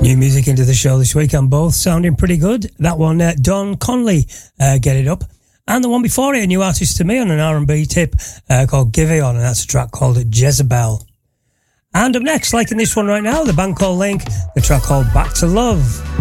New music into the show this week, and both sounding pretty good. That one, Don Conley, Get It Up. And the one before it, a new artist to me on an R&B tip called Giveon, and that's a track called Jezebel. And up next, like in this one right now, the band called Link, the track called Back to Love.